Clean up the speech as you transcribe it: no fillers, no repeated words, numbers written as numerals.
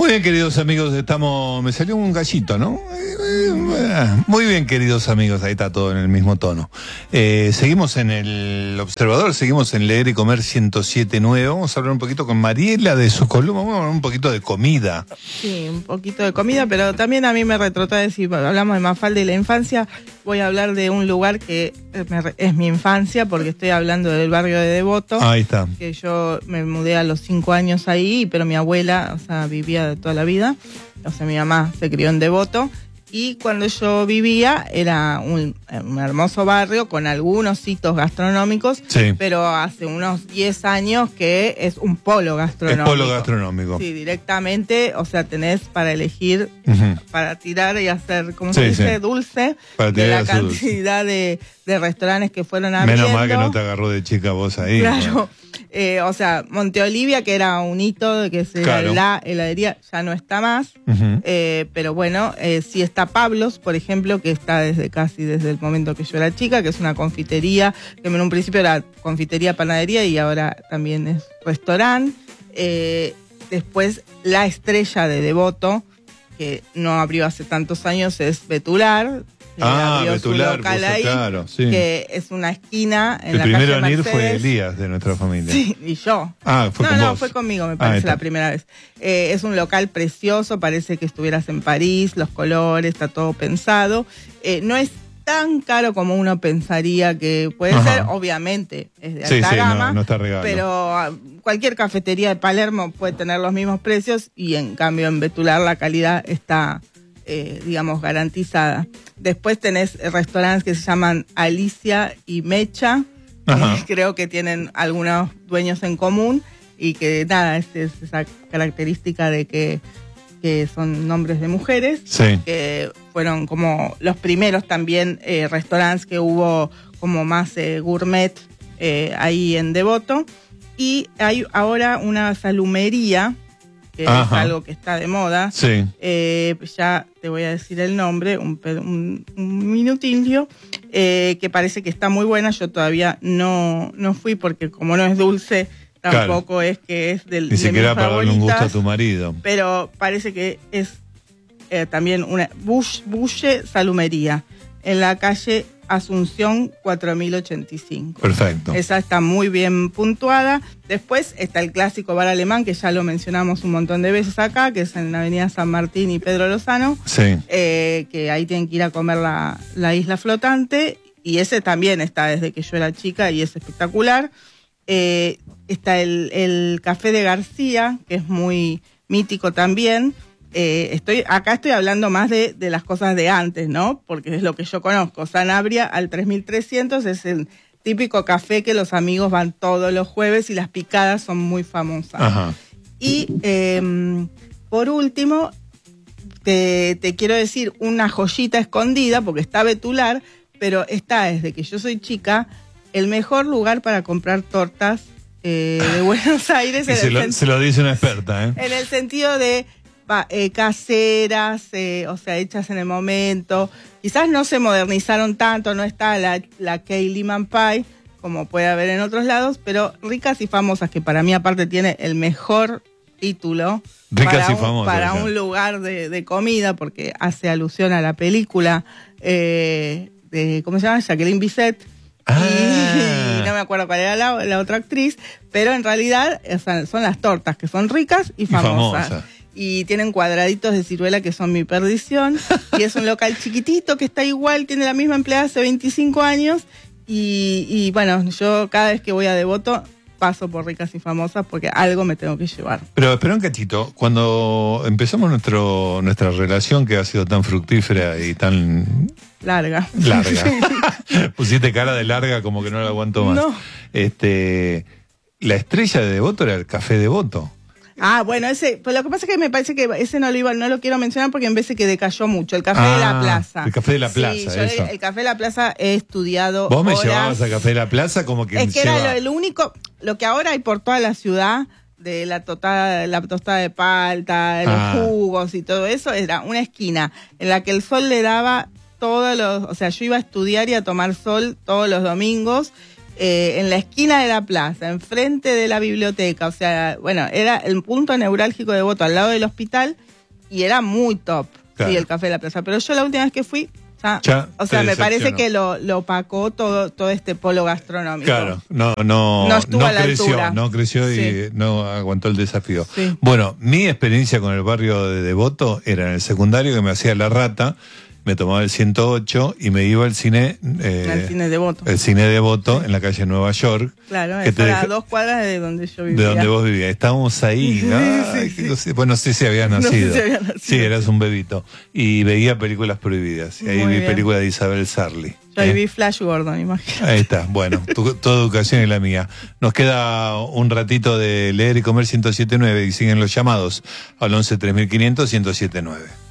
Muy bien, queridos amigos, me salió un gallito, ¿no? Muy bien, queridos amigos, ahí está todo en el mismo tono. Seguimos en El Observador, seguimos en Leer y Comer 107.9. Vamos a hablar un poquito con Mariela de su columna, vamos a hablar un poquito de comida. Sí, un poquito de comida, pero también a mí me retrotrae, si hablamos de Mafalda y la infancia, voy a hablar de un lugar que es mi infancia, porque estoy hablando del barrio de Devoto. Ahí está. Que yo me mudé a los 5 años ahí, pero mi abuela, vivía de toda la vida. Mi mamá se crió en Devoto. Y cuando yo vivía era un hermoso barrio con algunos hitos gastronómicos, sí, pero hace unos 10 años que es un polo gastronómico. Es polo gastronómico. Sí, directamente, tenés para elegir, para tirar y hacer, ¿cómo se dice? Sí. Dulce, de la cantidad de restaurantes que fueron abriendo. Menos mal que no te agarró de chica vos ahí. Claro. ¿No? Monte Olivia, que era un hito, que era la heladería, ya no está más. Pero bueno, sí está Pablos, por ejemplo, que está desde el momento que yo era chica, que es una confitería, que en un principio era confitería, panadería y ahora también es restaurante. Después, la estrella de Devoto, que no abrió hace tantos años, es Betular. Betular, ahí, claro, sí. Que es una esquina en la calle El primero en ir Mercedes. fue Elías de nuestra familia. Sí, y yo. Fue con vos. Fue conmigo, me parece, la primera vez. Es un local precioso, parece que estuvieras en París, los colores, está todo pensado. No es tan caro como uno pensaría que puede ser, obviamente es de alta gama, no está regalo. Pero cualquier cafetería de Palermo puede tener los mismos precios y en cambio en Betular la calidad está, garantizada. Después tenés restaurantes que se llaman Alicia y Mecha, creo que tienen algunos dueños en común y que es esa característica de que son nombres de mujeres, que fueron como los primeros también restaurantes que hubo como más gourmet ahí en Devoto. Y hay ahora una salumería, que es algo que está de moda. Sí. Ya te voy a decir el nombre, un minutillo, que parece que está muy buena. Yo todavía no fui porque como no es dulce, tampoco es que es de mis siquiera para darle un gusto a tu marido. Pero parece que es también una Bulle Salumería, en la calle Asunción 4085. Perfecto. Esa está muy bien puntuada. Después está el clásico bar alemán, que ya lo mencionamos un montón de veces acá, que es en la avenida San Martín y Pedro Lozano. Sí. Que ahí tienen que ir a comer la isla flotante. Y ese también está desde que yo era chica y es espectacular. Está el Café de García, que es muy mítico también. Estoy hablando más de las cosas de antes, ¿no? Porque es lo que yo conozco. Sanabria al 3300 es el típico café que los amigos van todos los jueves y las picadas son muy famosas. Ajá. Y por último, te quiero decir una joyita escondida, porque está Betular, pero está desde que yo soy chica el mejor lugar para comprar tortas de Buenos Aires. Y se lo dice una experta, ¿eh? En el sentido de caseras, hechas en el momento. Quizás no se modernizaron tanto, no está la K-Lehman Pie, como puede haber en otros lados, pero ricas y famosas, que para mí aparte tiene el mejor título para un lugar de comida, porque hace alusión a la película de, ¿cómo se llama? Jacqueline Bisset. Y no me acuerdo cuál era la otra actriz, pero en realidad son las tortas, que son ricas y famosas. Y tienen cuadraditos de ciruela que son mi perdición. Y es un local chiquitito que está igual, tiene la misma empleada hace 25 años. Y bueno, yo cada vez que voy a Devoto paso por ricas y famosas porque algo me tengo que llevar. Pero espera un cachito, cuando empezamos nuestra relación, que ha sido tan fructífera y tan... Larga. Pusiste cara de larga como que no la aguanto más. No. La estrella de Devoto era el Café Devoto. Bueno, pues lo que pasa es que me parece que ese no lo quiero mencionar porque en vez de que decayó mucho. El Café de la Plaza. El Café de la Plaza, sí, el Café de la Plaza he estudiado. Vos me llevabas al Café de la Plaza como que... Es que era lo único, lo que ahora hay por toda la ciudad, de la tostada de palta, los jugos y todo eso, era una esquina en la que el sol le daba yo iba a estudiar y a tomar sol todos los domingos. en la esquina de la plaza, enfrente de la biblioteca, o sea, bueno, era el punto neurálgico de Devoto, al lado del hospital, y era muy top, claro. Sí, el Café de la Plaza. Pero yo la última vez que fui, o sea, me parece que lo opacó todo este polo gastronómico. Claro, no estuvo a la altura. No creció y sí. No aguantó el desafío. Sí. Bueno, mi experiencia con el barrio de Devoto era en el secundario, que me hacía La Rata, me tomaba el 108 y me iba al cine. El cine Devoto. El cine Devoto, sí. En la calle Nueva York. Claro, está a 2 cuadras de donde yo vivía. De donde vos vivías. Estábamos ahí, ¿no? Sí. Bueno, no sé si habías nacido. Sí, eras un bebito. Y veía películas prohibidas. Y ahí vi películas de Isabel Sarli. Yo ahí vi Flash Gordon, imagínate. Ahí está, bueno, tu educación y la mía. Nos queda un ratito de Leer y Comer 107.9 y siguen los llamados al 11 3500 1079.